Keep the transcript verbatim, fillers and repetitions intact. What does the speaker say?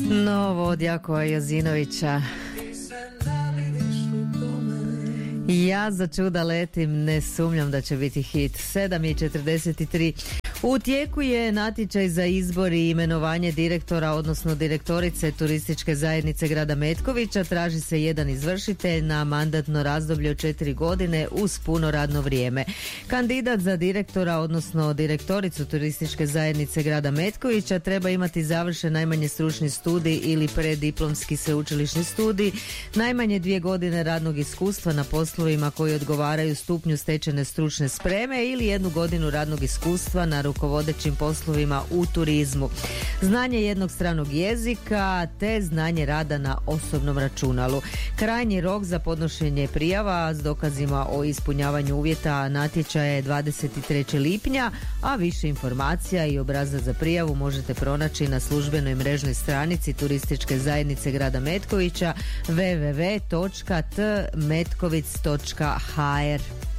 Novo od Jakova Jozinovića. Ja za čuda letim, ne sumnjam da će biti hit. sedam i četrdeset tri. U tijeku je natječaj za izbor i imenovanje direktora, odnosno direktorice turističke zajednice grada Metkovića. Traži se jedan izvršitelj na mandatno razdoblje od četiri godine uz puno radno vrijeme. Kandidat za direktora, odnosno direktoricu turističke zajednice grada Metkovića treba imati završen najmanje stručni studij ili preddiplomski sveučilišni studij, najmanje dvije godine radnog iskustva na poslovima koji odgovaraju stupnju stečene stručne spreme ili jednu godinu radnog iskustva na rukovodećim poslovima u turizmu, znanje jednog stranog jezika te znanje rada na osobnom računalu. Krajnji rok za podnošenje prijava s dokazima o ispunjavanju uvjeta natječaja je dvadeset trećeg lipnja, a više informacija i obrazac za prijavu možete pronaći na službenoj mrežnoj stranici turističke zajednice grada Metkovića w w w točka t metkovic točka h r.